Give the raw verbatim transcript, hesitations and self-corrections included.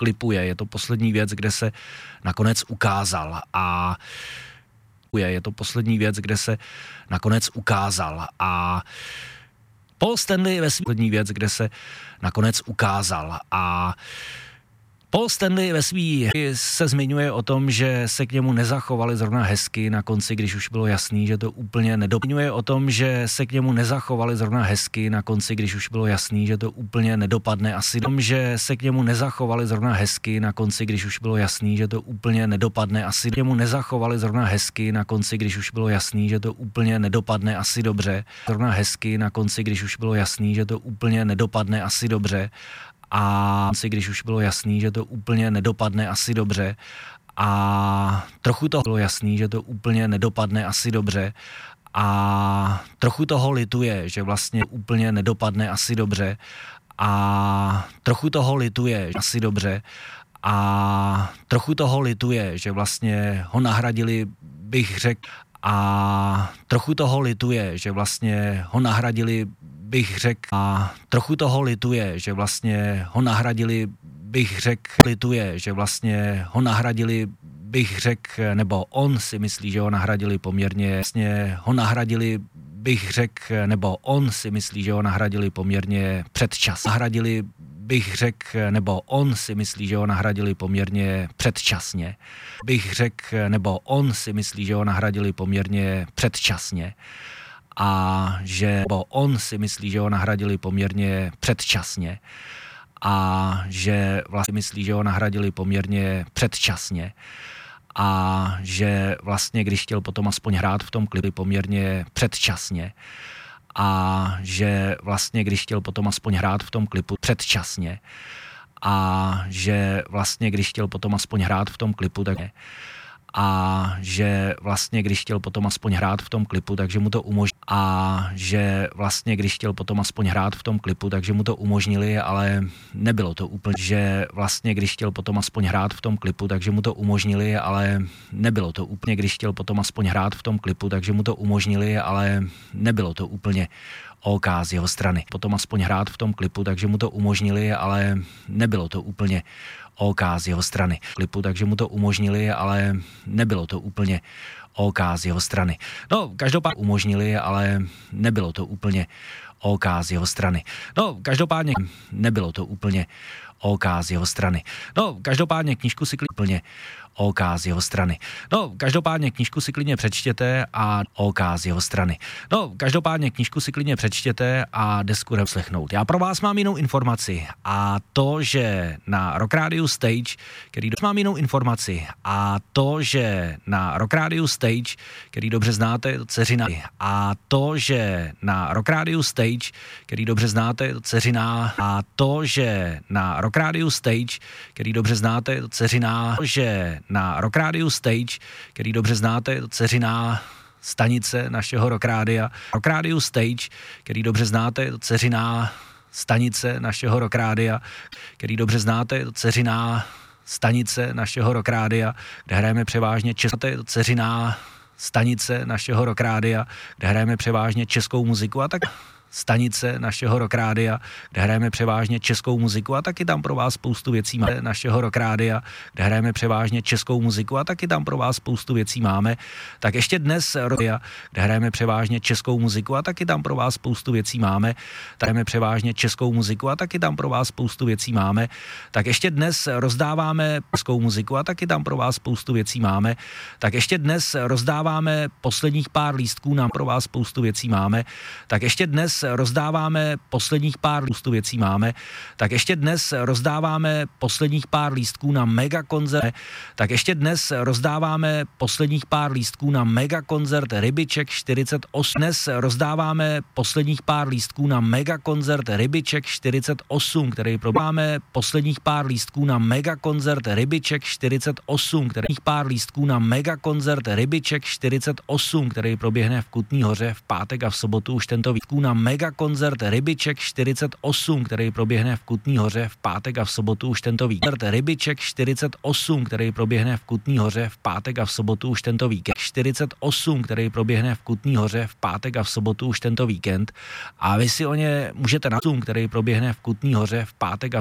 klipu je. Je to poslední věc, kde se nakonec ukázal a je, je to poslední věc, kde se nakonec ukázal a Paul Stanley ve svý poslední věc, kde se nakonec ukázal a Paul Stanley ve svý se zmiňuje o tom, že se k němu nezachovali zrovna hezky na konci, když už bylo jasný, že to úplně nedopadne. o tom, že se k němu nezachovali zrovna hezky na konci, když už bylo jasný, že to úplně nedopadne asi. O tom, že se k němu nezachovali zrovna hezky na konci, když už bylo jasný, že to úplně nedopadne asi. K němu nezachovali zrovna hezky na konci, když už bylo jasný, že to úplně nedopadne asi dobře. Zrovna hezky na konci, když už bylo jasný, že to úplně nedopadne asi dobře. A když už bylo jasný, že to úplně nedopadne asi dobře a trochu toho bylo jasný, že to úplně nedopadne asi dobře a trochu toho lituje, že vlastně úplně nedopadne asi dobře a trochu toho lituje, že asi dobře a trochu toho lituje, že vlastně ho nahradili, bych řekl, a trochu toho lituje, že vlastně ho nahradili, bych řekl, a trochu toho lituje, že vlastně ho nahradili, bych řekl, lituje, že vlastně ho nahradili, bych řekl, nebo on si myslí, že ho nahradili poměrně, vlastně ho nahradili, bych řekl, nebo on si myslí, že ho nahradili poměrně předčas. Nahradili, bych řekl, nebo on si myslí, že ho nahradili poměrně předčasně. Bych řekl, nebo on si myslí, že ho nahradili poměrně předčasně. A že nebo on si myslí, že ho nahradili poměrně předčasně a že vlastně myslí, že ho nahradili poměrně předčasně a že vlastně, když chtěl potom aspoň hrát v tom klipu poměrně předčasně a že vlastně, když chtěl potom aspoň hrát v tom klipu předčasně a že vlastně, když chtěl potom aspoň hrát v tom klipu, tak a že vlastně, když chtěl potom aspoň hrát v tom klipu, takže mu to umožnili. A že vlastně, když chtěl potom aspoň hrát v tom klipu, takže mu to umožnili, ale nebylo to úplně. Že vlastně, když chtěl potom aspoň hrát v tom klipu, takže mu to umožnili, ale nebylo to úplně. Když chtěl potom aspoň hrát v tom klipu, takže mu to umožnili, ale nebylo to úplně OK z jeho strany. Potom aspoň hrát v tom klipu, takže mu to umožnili, ale nebylo to úplně OK z jeho strany. Klipu, takže mu to umožnili, ale nebylo to úplně OK z jeho strany. No, každopádně umožnili, ale nebylo to úplně OK z jeho strany. No, každopádně nebylo to úplně OK z jeho strany. No, každopádně knížku si klidně úplně OK z jeho strany. No, každopádně knížku si klidně přečtěte a OK z jeho strany. No, každopádně knížku si klidně přečtěte a desku slechnout. Já pro vás mám jinou informaci a to, že na Rock Radio Stage, který do... mám jinou informaci a to, že na Rock Radio Stage, který dobře znáte, dceřina a to, že na Rock Radio Stage, který dobře znáte, dceřina a to, že na Rock Radio Stage, který dobře znáte, dceřina, že na Rock Radio Stage, který dobře znáte, dceřiná stanice našeho Rock Rádia. Rock Radio Stage, který dobře znáte, dceřiná stanice našeho Rock Rádia, který dobře znáte, dceřiná stanice našeho Rock Rádia, kde hrajeme převážně české, dceřiná stanice našeho Rock Rádia, kde hrajeme převážně českou muziku a tak stanice našeho Rock Rádia, kde hrajeme převážně českou muziku a taky tam pro vás spoustu věcí máme. Našeho Rock Rádia, kde hrajeme převážně českou muziku a taky tam pro vás spoustu věcí máme. Tak ještě dnes Rádia, kde hrajeme převážně českou muziku a taky tam pro vás spoustu věcí máme. Tak hrajeme převážně českou muziku a taky tam pro vás spoustu věcí máme. Tak ještě dnes rozdáváme českou muziku a taky tam pro vás spoustu věcí máme. Tak ještě dnes rozdáváme posledních pár lístků, nám pro vás spoustu věcí máme. Tak ještě dnes rozdáváme posledních pár lístků věcí máme, tak ještě dnes rozdáváme posledních pár lístků na mega koncert, tak ještě dnes rozdáváme posledních pár lístků na mega koncert Rybiček čtyřicet osm. Dnes rozdáváme posledních pár lístků na mega koncert Rybiček čtyřicet osm, který probáme posledních pár lístků na mega koncert Rybiček čtyřicet osm, kterých pár lístků na mega koncert Rybiček čtyřicet osm, který proběhne v Kutní Hoře v pátek a v sobotu už tento víkend na mega koncert Rybiček čtyřicet osm, který proběhne v Kutní Hoře v pátek a v sobotu už tento víkend. Rybiček čtyřicet osm, který proběhne v Kutní Hoře v pátek a v sobotu už tento víkend. čtyřicet osm, který proběhne v Kutní Hoře v pátek a v sobotu už tento víkend. A vy si o ně můžete na Zoom, který proběhne v Kutní Hoře v pátek a